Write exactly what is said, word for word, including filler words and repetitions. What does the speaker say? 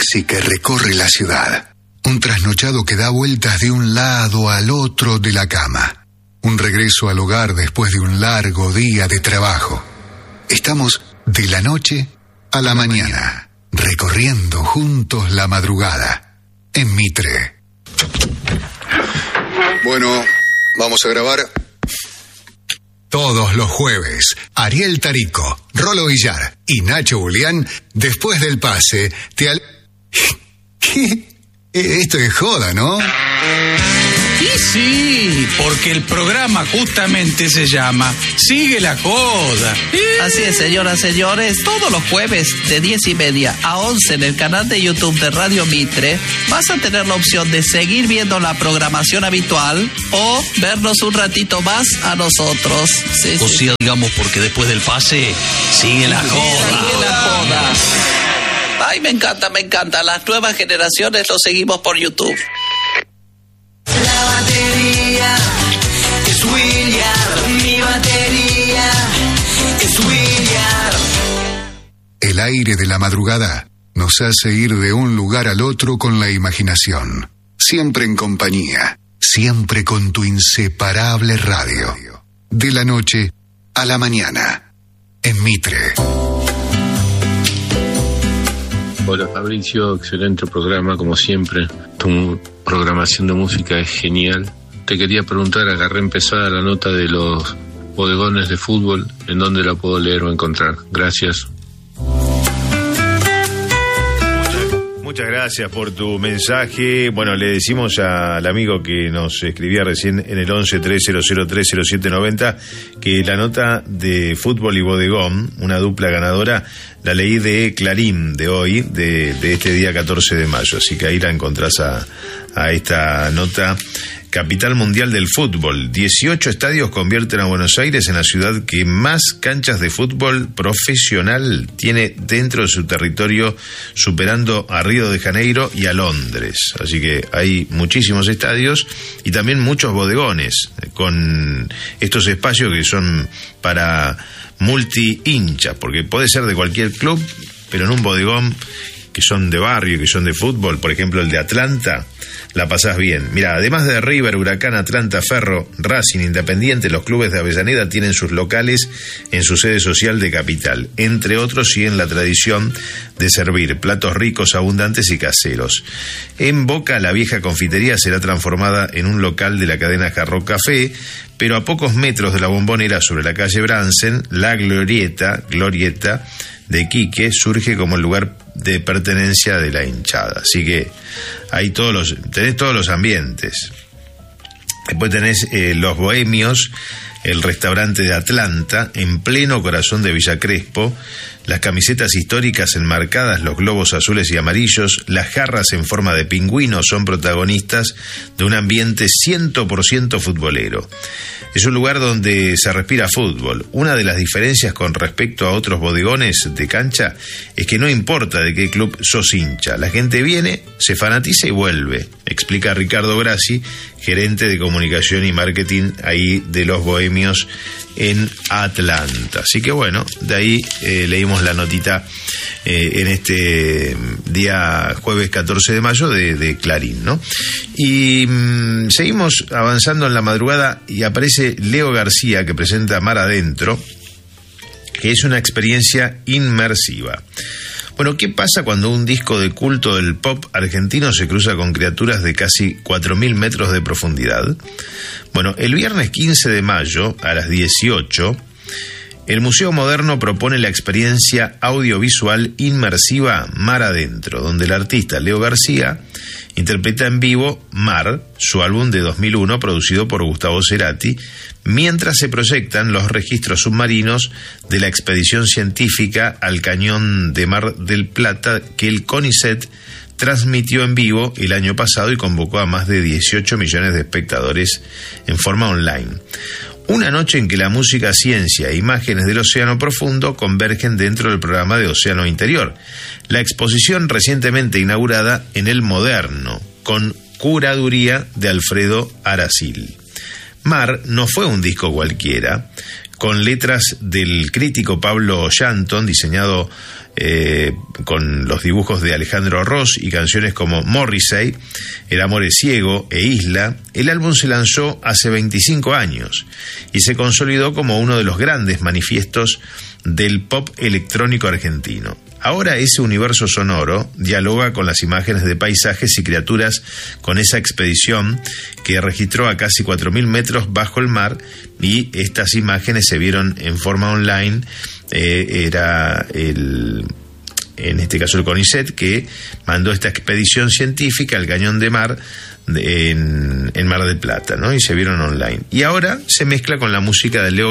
taxi que recorre la ciudad. Un trasnochado que da vueltas de un lado al otro de la cama. Un regreso al hogar después de un largo día de trabajo. Estamos de la noche a la mañana, recorriendo juntos la madrugada, en Mitre. Bueno, vamos a grabar. Todos los jueves, Ariel Tarico, Rolo Villar y Nacho Julián, después del pase, te al... ¿Qué? Esto es joda, ¿no? Y sí, porque el programa justamente se llama Sigue la Joda. Así es, señoras, señores, todos los jueves de diez y media a once en el canal de YouTube de Radio Mitre vas a tener la opción de seguir viendo la programación habitual o vernos un ratito más a nosotros. Sí, o sí. sea, digamos, porque después del pase sigue la joda. Sigue la joda. Ay, me encanta, me encanta. Las nuevas generaciones lo seguimos por YouTube. La batería es William, mi batería es William. El aire de la madrugada nos hace ir de un lugar al otro con la imaginación. Siempre en compañía, siempre con tu inseparable radio. De la noche a la mañana, en Mitre. Hola Fabricio, excelente programa como siempre. Tu programación de música es genial. Te quería preguntar, agarré empezada la nota de los bodegones de fútbol, ¿en dónde la puedo leer o encontrar? Gracias. Muchas gracias por tu mensaje. Bueno, le decimos al amigo que nos escribía recién en el once tres cero cero tres cero siete noventa que la nota de fútbol y bodegón, una dupla ganadora, la leí de Clarín de hoy, de, de este día catorce de mayo. Así que ahí la encontrás a, a esta nota. Capital mundial del fútbol. dieciocho estadios convierten a Buenos Aires en la ciudad que más canchas de fútbol profesional tiene dentro de su territorio, superando a Río de Janeiro y a Londres. Así que hay muchísimos estadios y también muchos bodegones con estos espacios que son para multi-hinchas, porque puede ser de cualquier club, pero en un bodegón que son de barrio, que son de fútbol, por ejemplo el de Atlanta, la pasás bien. Mira, además de River, Huracán, Atlanta, Ferro, Racing, Independiente, los clubes de Avellaneda tienen sus locales en su sede social de Capital. Entre otros, siguen la tradición de servir platos ricos, abundantes y caseros. En Boca, la vieja confitería será transformada en un local de la cadena Jarro Café, pero a pocos metros de la Bombonera, sobre la calle Bransen, la Glorieta, Glorieta de Quique surge como el lugar de pertenencia de la hinchada. Así que hay todos los, tenés todos los ambientes. Después tenés eh, Los Bohemios, el restaurante de Atlanta, en pleno corazón de Villa Crespo, las camisetas históricas enmarcadas, los globos azules y amarillos, las jarras en forma de pingüino son protagonistas de un ambiente cien por ciento futbolero. Es un lugar donde se respira fútbol. Una de las diferencias con respecto a otros bodegones de cancha es que no importa de qué club sos hincha, la gente viene, se fanatiza y vuelve, explica Ricardo Grassi, gerente de comunicación y marketing ahí de Los Bohemios en Atlanta. Así que bueno, de ahí eh, leímos la notita eh, en este día jueves catorce de mayo de, de Clarín, ¿no? Y mmm, seguimos avanzando en la madrugada y aparece Leo García, que presenta Mar Adentro, que es una experiencia inmersiva. Bueno, ¿qué pasa cuando un disco de culto del pop argentino se cruza con criaturas de casi cuatro mil metros de profundidad? Bueno, el viernes quince de mayo a las dieciocho, el Museo Moderno propone la experiencia audiovisual inmersiva Mar Adentro, donde el artista Leo García interpreta en vivo Mar, su álbum de dos mil uno producido por Gustavo Cerati, mientras se proyectan los registros submarinos de la expedición científica al cañón de Mar del Plata que el CONICET transmitió en vivo el año pasado y convocó a más de dieciocho millones de espectadores en forma online. Una noche en que la música, ciencia e imágenes del océano profundo convergen dentro del programa de Océano Interior. La exposición recientemente inaugurada en el Moderno, con curaduría de Alfredo Aracil. Mar no fue un disco cualquiera. con letras del crítico Pablo Shanton, diseñado eh, con los dibujos de Alejandro Ross y canciones como Morrissey, El amor es ciego e Isla. El álbum se lanzó hace veinticinco años y se consolidó como uno de los grandes manifiestos del pop electrónico argentino. Ahora ese universo sonoro dialoga con las imágenes de paisajes y criaturas con esa expedición que registró a casi cuatro mil metros bajo el mar, y estas imágenes se vieron en forma online. Eh, era el, en este caso el CONICET, que mandó esta expedición científica al Cañón de Mar en, en Mar del Plata, ¿no? Y se vieron online. Y ahora se mezcla con la música de Leo